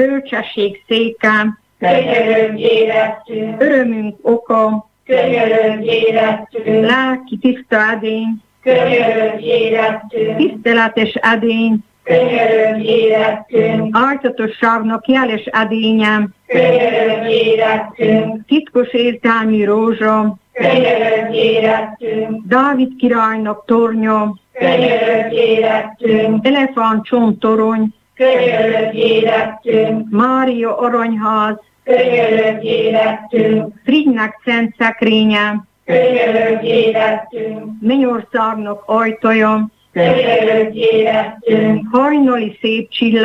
bölcsesség széke, könyörögj érettünk, örömünk oka, könyörögj érettünk, lelki tiszta edény, könyörögj érettünk, tiszteletes edény, könyörögj érettünk, áltatosságnak jeles edényem, könyörögj érettünk, titkos értelmű rózsa, könyörögj érettünk, Dávid királynak tornya, könyörögj érettünk, elefántcsontorony, könyörögj érettünk, Mária aranyház, könyörögj érettünk, Frigynek szent szekrénye, könyörögj érettünk, Mennyországnak ajtaja, könyörögj érettünk, hajnali szép csillag,